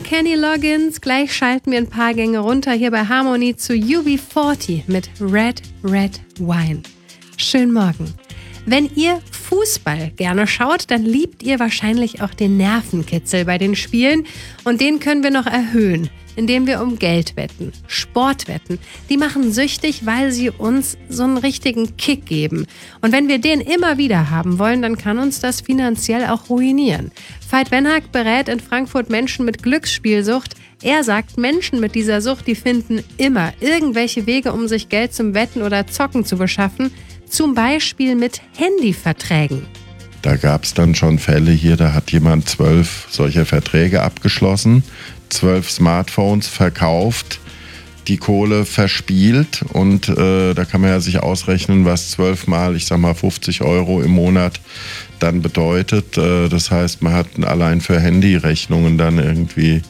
Kenny Loggins. Gleich schalten wir ein paar Gänge runter hier bei Harmony zu UB40 mit Red Red Wine. Schönen Morgen. Wenn ihr Fußball gerne schaut, dann liebt ihr wahrscheinlich auch den Nervenkitzel bei den Spielen. Und den können wir noch erhöhen, indem wir um Geld wetten. Sportwetten, die machen süchtig, weil sie uns so einen richtigen Kick geben. Und wenn wir den immer wieder haben wollen, dann kann uns das finanziell auch ruinieren. Veit Benhack berät in Frankfurt Menschen mit Glücksspielsucht. Er sagt, Menschen mit dieser Sucht, die finden immer irgendwelche Wege, um sich Geld zum Wetten oder Zocken zu beschaffen. Zum Beispiel mit Handyverträgen. Da gab es dann schon Fälle hier, da hat jemand 12 solcher Verträge abgeschlossen, 12 Smartphones verkauft, die Kohle verspielt und da kann man ja sich ausrechnen, was 12 mal, ich sag mal 50 € im Monat dann bedeutet. Das heißt, man hat allein für Handyrechnungen dann irgendwie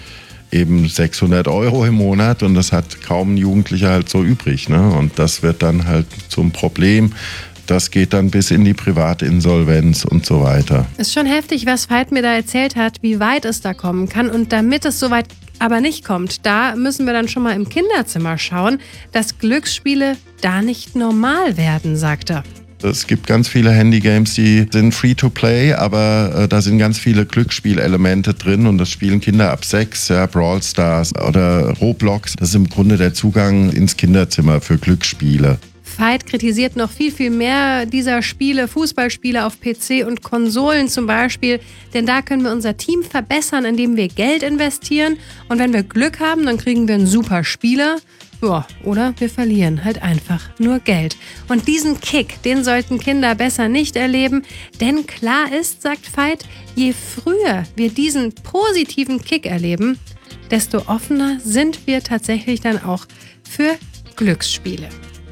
eben 600 € im Monat und das hat kaum ein Jugendlicher halt so übrig, ne? Und das wird dann halt zum Problem. Das geht dann bis in die Privatinsolvenz und so weiter. Ist schon heftig, was Veit mir da erzählt hat, wie weit es da kommen kann. Und damit es so weit aber nicht kommt, da müssen wir dann schon mal im Kinderzimmer schauen, dass Glücksspiele da nicht normal werden, sagt er. Es gibt ganz viele Handygames, die sind free to play, aber da sind ganz viele Glücksspielelemente drin und das spielen Kinder ab 6, ja, Brawl Stars oder Roblox. Das ist im Grunde der Zugang ins Kinderzimmer für Glücksspiele. Veit kritisiert noch viel mehr dieser Spiele, Fußballspiele auf PC und Konsolen zum Beispiel, denn da können wir unser Team verbessern, indem wir Geld investieren und wenn wir Glück haben, dann kriegen wir einen super Spieler. Ja, oder wir verlieren halt einfach nur Geld. Und diesen Kick, den sollten Kinder besser nicht erleben, denn klar ist, sagt Veit, je früher wir diesen positiven Kick erleben, desto offener sind wir tatsächlich dann auch für Glücksspiele.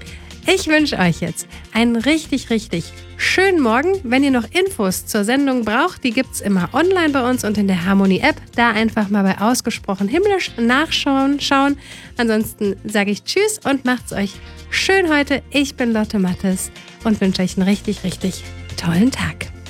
Ich wünsche euch jetzt einen richtig schönen Morgen. Wenn ihr noch Infos zur Sendung braucht, die gibt's immer online bei uns und in der Harmony-App. Da einfach mal bei Ausgesprochen Himmlisch nachschauen. Ansonsten sage ich Tschüss und macht's euch schön heute. Ich bin Lotte Mattes und wünsche euch einen richtig tollen Tag.